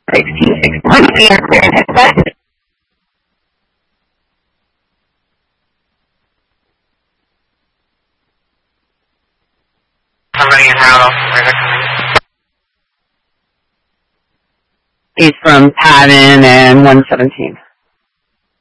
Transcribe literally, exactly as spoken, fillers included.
sixty-six point three. Somebody in Harold. He's from Patton and one seventeen.